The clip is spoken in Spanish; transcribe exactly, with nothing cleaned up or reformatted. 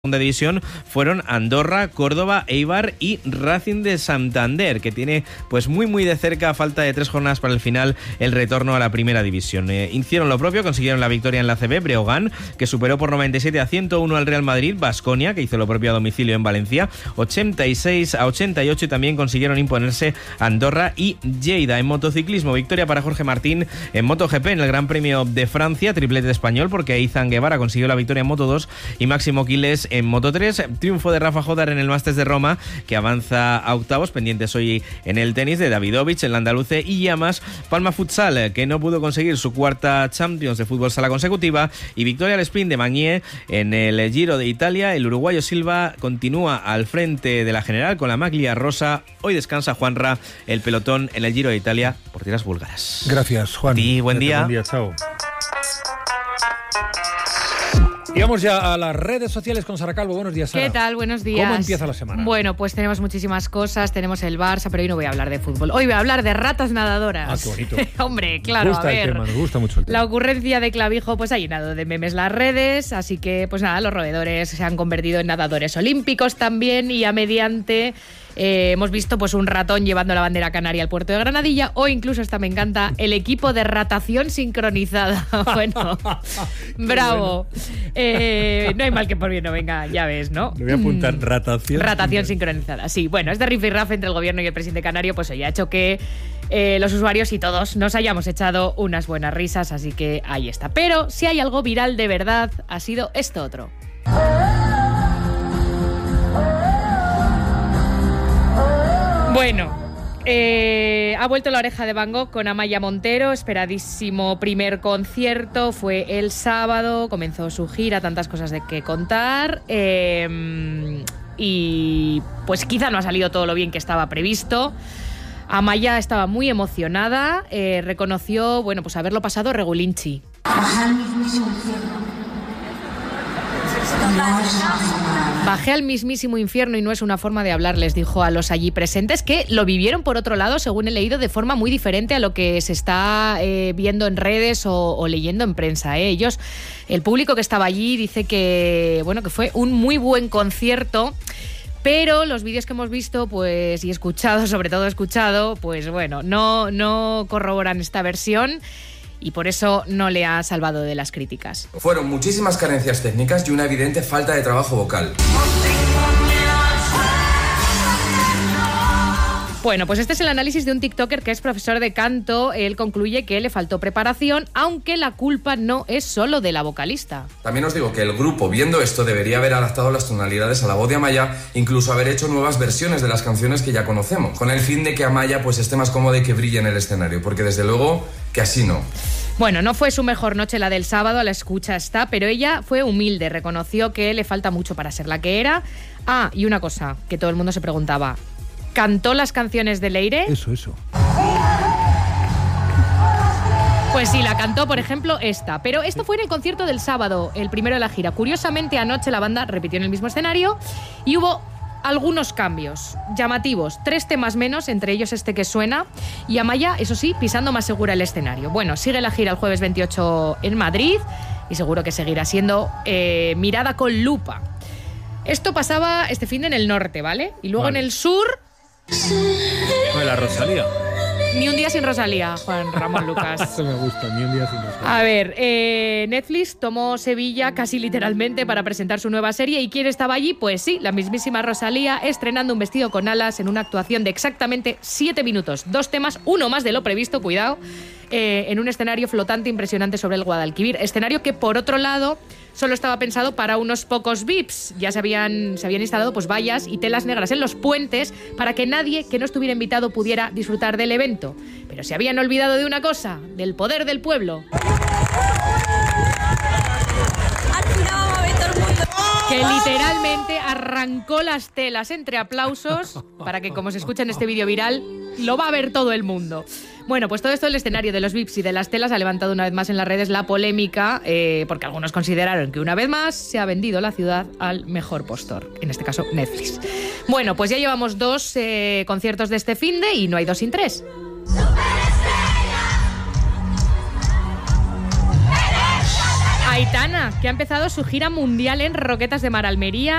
Segunda división fueron Andorra, Córdoba, Eibar y Racing de Santander, que tiene pues muy muy de cerca, a falta de tres jornadas para el final, el retorno a la primera división. Eh, hicieron lo propio, consiguieron la victoria en la A C B, Breogán, que superó por noventa y siete a ciento uno al Real Madrid, Baskonia, que hizo lo propio a domicilio en Valencia, ochenta y seis a ochenta y ocho, y también consiguieron imponerse Andorra y Lleida. En motociclismo, victoria para Jorge Martín en MotoGP en el Gran Premio de Francia, triplete español, porque Izan Guevara consiguió la victoria en Moto dos y Máximo Quiles en Moto tres, triunfo de Rafa Jodar en el Masters de Roma, que avanza a octavos, pendientes hoy en el tenis de Davidovich, el andaluce, y Llamas, Palma Futsal, que no pudo conseguir su cuarta Champions de fútbol sala consecutiva, y victoria al sprint de Magnier en el Giro de Italia. El uruguayo Silva continúa al frente de la general con la maglia rosa. Hoy descansa Juanra, el pelotón en el Giro de Italia por tierras búlgaras. Gracias, Juan. Y buen Gracias, día. Buen día, chao. Y vamos ya a las redes sociales con Sara Calvo. Buenos días, Sara. ¿Qué tal? Buenos días. ¿Cómo empieza la semana? Bueno, pues tenemos muchísimas cosas. Tenemos el Barça, pero hoy no voy a hablar de fútbol. Hoy voy a hablar de ratas nadadoras. Ah, qué bonito. Hombre, claro, Nos gusta a ver. el tema, nos gusta mucho el tema. La ocurrencia de Clavijo pues ha llenado de memes las redes, así que pues nada, los roedores se han convertido en nadadores olímpicos también, y a mediante eh, hemos visto pues un ratón llevando la bandera canaria al puerto de Granadilla, o incluso, esta me encanta, el equipo de ratación sincronizada. Bueno, bravo. Eh, no hay mal que por bien no venga, ya ves, ¿no? Le voy a apuntar ratación. Ratación sincronizada, sí. Bueno, este rifirrafe entre el gobierno y el presidente canario pues hoy ha hecho que eh, los usuarios y todos nos hayamos echado unas buenas risas, así que ahí está. Pero si hay algo viral de verdad, ha sido esto otro. Bueno, eh, ha vuelto la oreja de Van Gogh con Amaya Montero, esperadísimo primer concierto, fue el sábado, comenzó su gira, tantas cosas de qué contar, eh, y pues quizá no ha salido todo lo bien que estaba previsto. Amaya estaba muy emocionada, eh, reconoció, bueno, pues haberlo pasado regulinchi. Bajé al mismísimo infierno y no es una forma de hablar, les dijo a los allí presentes, que lo vivieron, por otro lado, según he leído, de forma muy diferente a lo que se está eh, viendo en redes o, o leyendo en prensa. ¿eh? Ellos, el público que estaba allí, dice que, bueno, que fue un muy buen concierto. Pero los vídeos que hemos visto, pues, y escuchado, sobre todo escuchado, pues bueno, no, no corroboran esta versión, y por eso no le ha salvado de las críticas. Fueron muchísimas carencias técnicas y una evidente falta de trabajo vocal. Bueno, pues este es el análisis de un tiktoker que es profesor de canto. Él concluye que le faltó preparación, aunque la culpa no es solo de la vocalista. También os digo que el grupo, viendo esto, debería haber adaptado las tonalidades a la voz de Amaya, incluso haber hecho nuevas versiones de las canciones que ya conocemos, con el fin de que Amaya pues esté más cómoda y que brille en el escenario, porque desde luego que así no. Bueno, no fue su mejor noche la del sábado, a la escucha está, pero ella fue humilde, reconoció que le falta mucho para ser la que era. Ah, y una cosa que todo el mundo se preguntaba: ¿cantó las canciones de Leire? Eso, eso. Pues sí, la cantó, por ejemplo, esta. Pero esto fue en el concierto del sábado, el primero de la gira. Curiosamente, anoche la banda repitió en el mismo escenario y hubo algunos cambios llamativos. Tres temas menos, entre ellos este que suena, y Amaya, eso sí, pisando más segura el escenario. Bueno, sigue la gira el jueves veintiocho en Madrid y seguro que seguirá siendo eh, mirada con lupa. Esto pasaba este fin de en el norte, ¿vale? Y luego vale. En el sur... No, la Rosalía. Ni un día sin Rosalía, Juan Ramón Lucas. Eso me gusta, ni un día sin Rosalía. A ver, eh, Netflix tomó Sevilla casi literalmente para presentar su nueva serie. ¿Y quién estaba allí? Pues sí, la mismísima Rosalía, estrenando un vestido con alas en una actuación de exactamente siete minutos. Dos temas, uno más de lo previsto, cuidado, eh, en un escenario flotante impresionante sobre el Guadalquivir. Escenario que, por otro lado, solo estaba pensado para unos pocos V I Ps. Ya se habían, se habían instalado pues vallas y telas negras en los puentes para que nadie que no estuviera invitado pudiera disfrutar del evento. Pero se habían olvidado de una cosa, del poder del pueblo. Que literalmente arrancó las telas entre aplausos para que, como se escucha en este vídeo viral, lo va a ver todo el mundo. Bueno, pues todo esto del escenario de los V I Ps y de las telas ha levantado una vez más en las redes la polémica, eh, porque algunos consideraron que una vez más se ha vendido la ciudad al mejor postor, en este caso Netflix. Bueno, pues ya llevamos dos eh, conciertos de este finde y no hay dos sin tres. Aitana, que ha empezado su gira mundial en Roquetas de Mar, Almería.